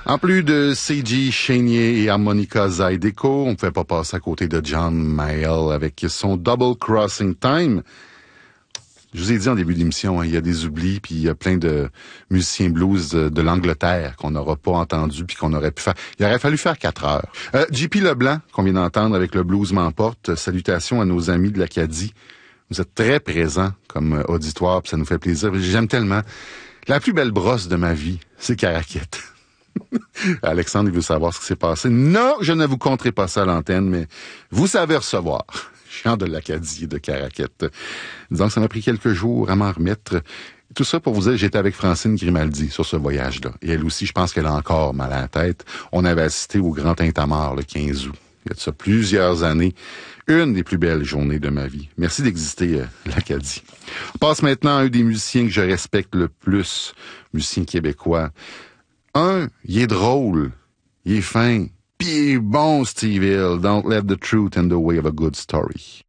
En plus de C.G. Chénier et Harmonica Zydeco, on ne pouvait pas passer à côté de John Mayall avec son Double Crossing Time. Je vous ai dit en début d'émission, il y a des oublis, puis il y a plein de musiciens blues de l'Angleterre qu'on n'aura pas entendu, puis qu'on aurait pu faire. Il aurait fallu faire 4 heures. JP Leblanc, qu'on vient d'entendre avec Le Blues m'emporte. Salutations à nos amis de l'Acadie. Vous êtes très présents comme auditoire, puis ça nous fait plaisir. J'aime tellement. La plus belle brosse de ma vie, c'est Caraquette. Alexandre, il veut savoir ce qui s'est passé. Non, je ne vous conterai pas ça à l'antenne, mais vous savez recevoir. Chant de l'Acadie et de Caraquette. Disons que ça m'a pris quelques jours à m'en remettre. Tout ça pour vous dire, j'étais avec Francine Grimaldi sur ce voyage-là. Et elle aussi, je pense qu'elle a encore mal à la tête. On avait assisté au Grand Tintamarre le 15 août. Il y a de ça plusieurs années. Une des plus belles journées de ma vie. Merci d'exister, l'Acadie. On passe maintenant à un des musiciens que je respecte le plus, musicien québécois. Il est drôle, il est fin, puis il est bon, Steve Hill. Don't let the truth in the way of a good story.